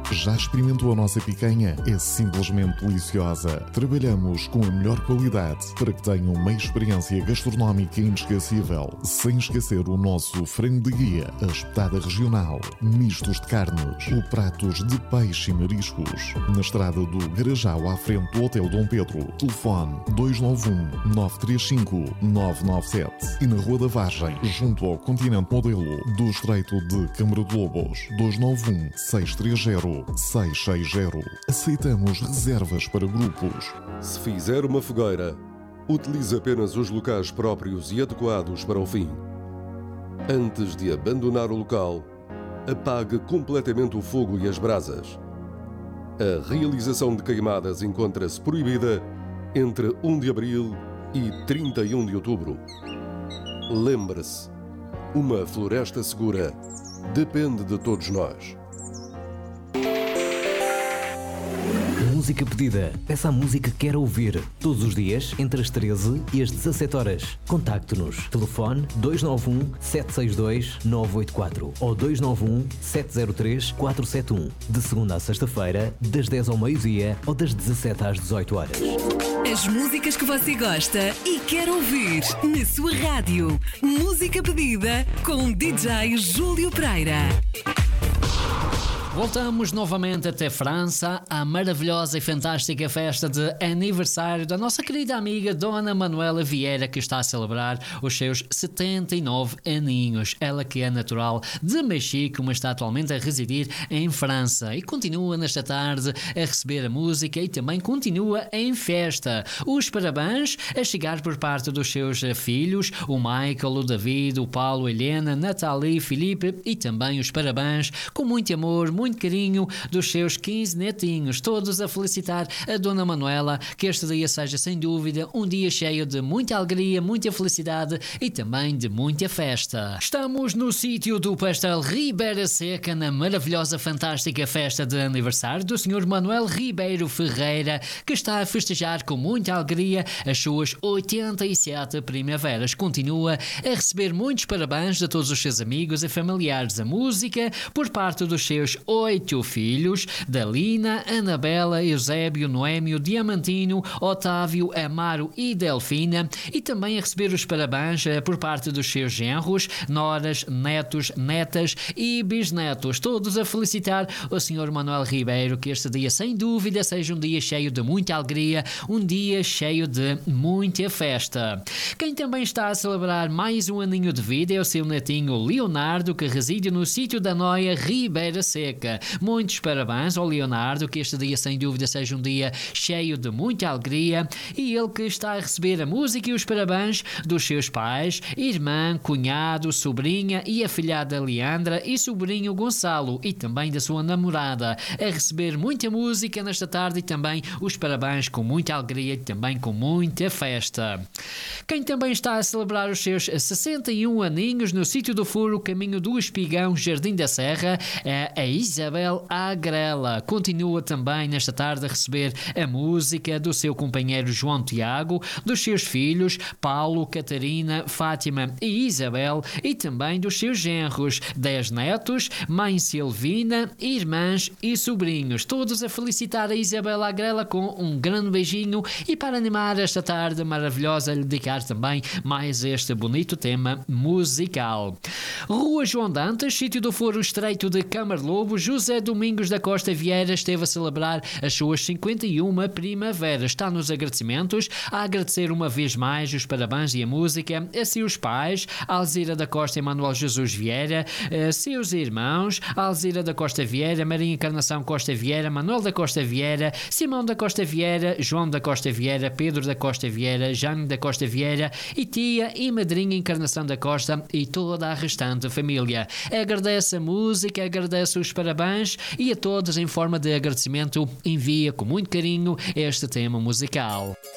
Já experimentou a nossa picanha? É simplesmente deliciosa. Trabalhamos com a melhor qualidade para que tenham uma experiência gastronómica inesquecível, sem esquecer o nosso frango de guia, a espetada regional, mistos de carnes, ou pratos de peixe e mariscos. Na estrada do Garajal, à frente do Hotel Dom Pedro. Telefone 291-935-997 e na Rua da Vargem, junto ao Continente Modelo do Estreito de Câmara de Lobos. 291-630-660. Aceitamos reservas para grupos. Se fizer uma fogueira, utilize apenas os locais próprios e adequados para o fim. Antes de abandonar o local, apague completamente o fogo e as brasas. A realização de queimadas encontra-se proibida entre 1 de abril e 31 de outubro. Lembre-se, uma floresta segura depende de todos nós. Música pedida. Peça a música que quer ouvir. Todos os dias, entre as 13 e as 17 horas. Contacte-nos. Telefone 291-762-984 ou 291-703-471. De segunda a sexta-feira, das 10 ao meio-dia ou das 17 às 18 horas. As músicas que você gosta e quer ouvir na sua rádio. Música pedida com DJ Júlio Pereira. Voltamos novamente até França, à maravilhosa e fantástica festa de aniversário da nossa querida amiga Dona Manuela Vieira, que está a celebrar os seus 79 aninhos. Ela que é natural de México, mas está atualmente a residir em França e continua nesta tarde a receber a música e também continua em festa. Os parabéns a chegar por parte dos seus filhos, o Michael, o David, o Paulo, a Helena, Nathalie, Filipe, e também os parabéns com muito amor, muito carinho dos seus 15 netinhos, todos a felicitar a Dona Manuela, que este dia seja sem dúvida um dia cheio de muita alegria, muita felicidade e também de muita festa. Estamos no sítio do Pastel Ribeira Seca, na maravilhosa, fantástica festa de aniversário do Sr. Manuel Ribeiro Ferreira, que está a festejar com muita alegria as suas 87 primaveras. Continua a receber muitos parabéns de todos os seus amigos e familiares. A música por parte dos seus 8 filhos, Dalina, Anabela, Eusébio, Noémio, Diamantino, Otávio, Amaro e Delfina, e também a receber os parabéns por parte dos seus genros, noras, netos, netas e bisnetos, todos a felicitar o Sr. Manuel Ribeiro, que este dia sem dúvida seja um dia cheio de muita alegria, um dia cheio de muita festa. Quem também está a celebrar mais um aninho de vida é o seu netinho Leonardo, que reside no sítio da Noia Ribeira Seca. Muitos parabéns ao Leonardo, que este dia sem dúvida seja um dia cheio de muita alegria, e ele que está a receber a música e os parabéns dos seus pais, irmã, cunhado, sobrinha e afilhada Leandra e sobrinho Gonçalo, e também da sua namorada, a receber muita música nesta tarde e também os parabéns com muita alegria e também com muita festa. Quem também está a celebrar os seus 61 aninhos no sítio do Furo, caminho do Espigão, Jardim da Serra, é a Isabel Agrela. Continua também nesta tarde a receber a música do seu companheiro João Tiago, dos seus filhos Paulo, Catarina, Fátima e Isabel, e também dos seus genros, 10 netos, mãe Silvina, irmãs e sobrinhos, todos a felicitar a Isabel Agrela com um grande beijinho, e para animar esta tarde maravilhosa lhe dedicar também mais este bonito tema musical. Rua João Dantas, sítio do Foro Estreito de Câmara de Lobos, José Domingos da Costa Vieira esteve a celebrar as suas 51 primaveras. Está nos agradecimentos, a agradecer uma vez mais os parabéns e a música a seus pais, Alzira da Costa e Manuel Jesus Vieira, a seus irmãos, Alzira da Costa Vieira, Maria Encarnação Costa Vieira, Manuel da Costa Vieira, Simão da Costa Vieira, João da Costa Vieira, Pedro da Costa Vieira, Jane da Costa Vieira e tia e madrinha Encarnação da Costa e toda a restante família. Agradece a música, agradece os parabéns e a todos, em forma de agradecimento, envia com muito carinho este tema musical.